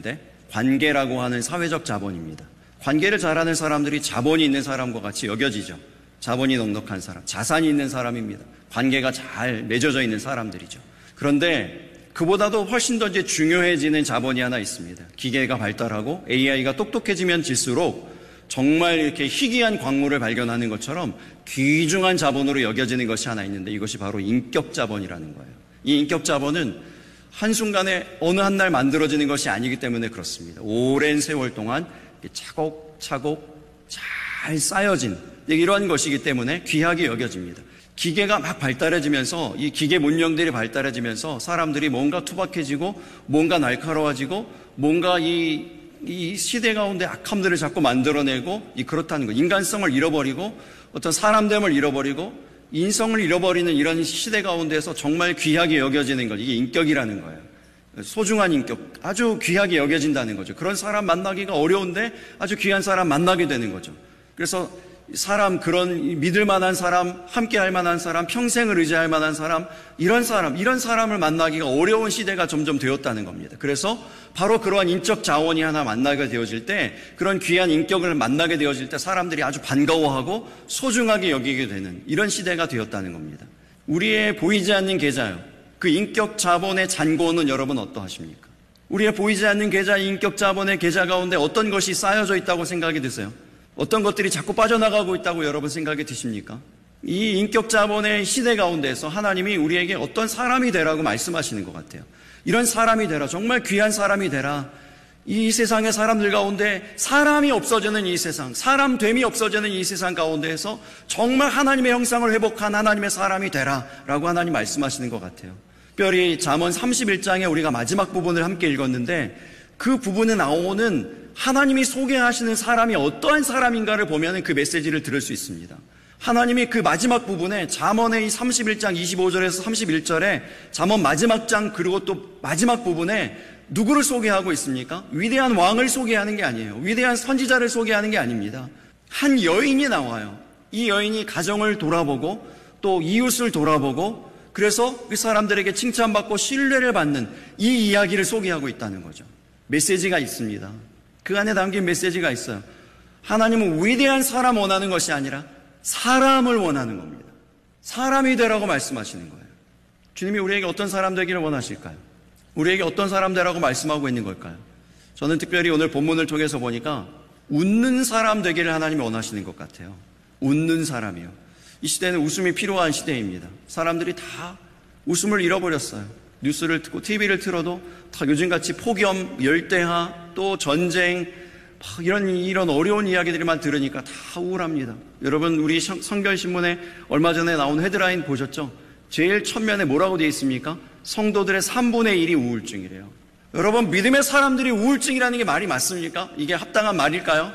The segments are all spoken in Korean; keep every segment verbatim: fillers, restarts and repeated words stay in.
있는데 관계라고 하는 사회적 자본입니다. 관계를 잘하는 사람들이 자본이 있는 사람과 같이 여겨지죠. 자본이 넉넉한 사람, 자산이 있는 사람입니다. 관계가 잘 맺어져 있는 사람들이죠. 그런데 그보다도 훨씬 더 이제 중요해지는 자본이 하나 있습니다. 기계가 발달하고 에이아이가 똑똑해지면 질수록 정말 이렇게 희귀한 광물을 발견하는 것처럼 귀중한 자본으로 여겨지는 것이 하나 있는데 이것이 바로 인격 자본이라는 거예요. 이 인격 자본은 한순간에 어느 한 날 만들어지는 것이 아니기 때문에 그렇습니다. 오랜 세월 동안 차곡차곡 잘 쌓여진 이러한 것이기 때문에 귀하게 여겨집니다. 기계가 막 발달해지면서 이 기계 문명들이 발달해지면서 사람들이 뭔가 투박해지고 뭔가 날카로워지고 뭔가 이, 이 시대 가운데 악함들을 자꾸 만들어내고 이 그렇다는 거. 인간성을 잃어버리고 어떤 사람됨을 잃어버리고 인성을 잃어버리는 이런 시대 가운데서 정말 귀하게 여겨지는 것. 이게 인격이라는 거예요. 소중한 인격, 아주 귀하게 여겨진다는 거죠. 그런 사람 만나기가 어려운데 아주 귀한 사람 만나게 되는 거죠. 그래서 사람, 그런 믿을 만한 사람, 함께 할 만한 사람, 평생을 의지할 만한 사람, 이런 사람, 이런 사람을 만나기가 어려운 시대가 점점 되었다는 겁니다. 그래서 바로 그러한 인적 자원이 하나 만나게 되어질 때, 그런 귀한 인격을 만나게 되어질 때 사람들이 아주 반가워하고 소중하게 여기게 되는 이런 시대가 되었다는 겁니다. 우리의 보이지 않는 계좌요. 그 인격 자본의 잔고는 여러분 어떠하십니까? 우리의 보이지 않는 계좌, 인격 자본의 계좌 가운데 어떤 것이 쌓여져 있다고 생각이 드세요? 어떤 것들이 자꾸 빠져나가고 있다고 여러분 생각이 드십니까? 이 인격 자본의 시대 가운데서 하나님이 우리에게 어떤 사람이 되라고 말씀하시는 것 같아요. 이런 사람이 되라. 정말 귀한 사람이 되라. 이 세상의 사람들 가운데 사람이 없어지는 이 세상, 사람됨이 없어지는 이 세상 가운데에서 정말 하나님의 형상을 회복한 하나님의 사람이 되라 라고 하나님 말씀하시는 것 같아요. 특별히 잠언 삼십일 장에 우리가 마지막 부분을 함께 읽었는데 그 부분에 나오는 하나님이 소개하시는 사람이 어떠한 사람인가를 보면 그 메시지를 들을 수 있습니다. 하나님이 그 마지막 부분에 잠언의 이 삼십일 장 이십오 절에서 삼십일 절에 잠언 마지막 장 그리고 또 마지막 부분에 누구를 소개하고 있습니까? 위대한 왕을 소개하는 게 아니에요. 위대한 선지자를 소개하는 게 아닙니다. 한 여인이 나와요. 이 여인이 가정을 돌아보고 또 이웃을 돌아보고 그래서 그 사람들에게 칭찬받고 신뢰를 받는 이 이야기를 소개하고 있다는 거죠. 메시지가 있습니다. 그 안에 담긴 메시지가 있어요. 하나님은 위대한 사람 원하는 것이 아니라 사람을 원하는 겁니다. 사람이 되라고 말씀하시는 거예요. 주님이 우리에게 어떤 사람 되기를 원하실까요? 우리에게 어떤 사람 되라고 말씀하고 있는 걸까요? 저는 특별히 오늘 본문을 통해서 보니까 웃는 사람 되기를 하나님이 원하시는 것 같아요. 웃는 사람이요. 이 시대는 웃음이 필요한 시대입니다. 사람들이 다 웃음을 잃어버렸어요. 뉴스를 듣고 티비를 틀어도 다 요즘같이 폭염, 열대화, 또 전쟁 이런 이런 어려운 이야기들만 들으니까 다 우울합니다. 여러분 우리 성결신문에 얼마 전에 나온 헤드라인 보셨죠? 제일 첫면에 뭐라고 되어 있습니까? 성도들의 삼분의 일이 우울증이래요. 여러분 믿음의 사람들이 우울증이라는 게 말이 맞습니까? 이게 합당한 말일까요?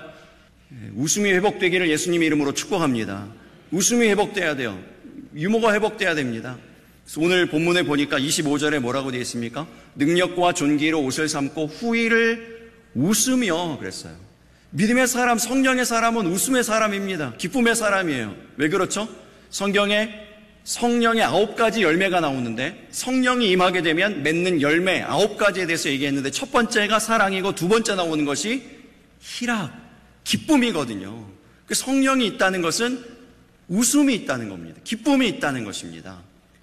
웃음이 회복되기를 예수님 이름으로 축복합니다. 웃음이 회복돼야 돼요. 유머가 회복돼야 됩니다. 오늘 본문에 보니까 이십오 절에 뭐라고 되어 있습니까? 능력과 존귀로 옷을 삼고 후일을 웃으며 그랬어요. 믿음의 사람, 성령의 사람은 웃음의 사람입니다. 기쁨의 사람이에요. 왜 그렇죠? 성경에 성령의 아홉 가지 열매가 나오는데 성령이 임하게 되면 맺는 열매 아홉 가지에 대해서 얘기했는데 첫 번째가 사랑이고 두 번째 나오는 것이 희락, 기쁨이거든요. 그 성령이 있다는 것은 웃음이 있다는 겁니다. 기쁨이 있다는 것입니다.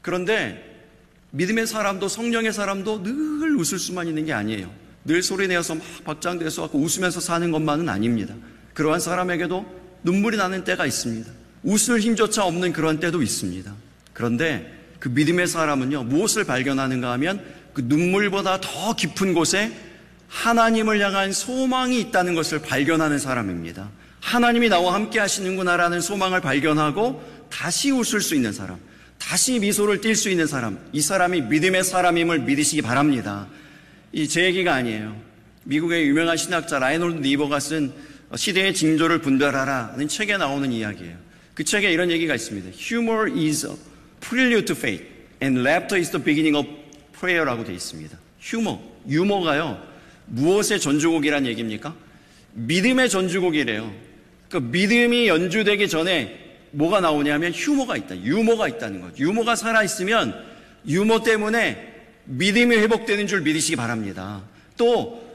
그런데 믿음의 사람도 성령의 사람도 늘 웃을 수만 있는 게 아니에요. 늘 소리내어서 막 박장대소 웃으면서 사는 것만은 아닙니다. 그러한 사람에게도 눈물이 나는 때가 있습니다. 웃을 힘조차 없는 그런 때도 있습니다. 그런데 그 믿음의 사람은요, 무엇을 발견하는가 하면 그 눈물보다 더 깊은 곳에 하나님을 향한 소망이 있다는 것을 발견하는 사람입니다. 하나님이 나와 함께 하시는구나라는 소망을 발견하고 다시 웃을 수 있는 사람, 다시 미소를 띌 수 있는 사람, 이 사람이 믿음의 사람임을 믿으시기 바랍니다. 이 제 얘기가 아니에요. 미국의 유명한 신학자 라이놀드 니버가 쓴 시대의 징조를 분별하라는 책에 나오는 이야기예요. 그 책에 이런 얘기가 있습니다. Humor is a prelude to faith and laughter is the beginning of prayer라고 되어 있습니다. 휴머, 유머가요. 무엇의 전주곡이란 얘기입니까? 믿음의 전주곡이래요. 그 믿음이 연주되기 전에 뭐가 나오냐면 휴머가 있다. 유머가 있다는 거죠. 유머가 살아있으면 유머 때문에 믿음이 회복되는 줄 믿으시기 바랍니다. 또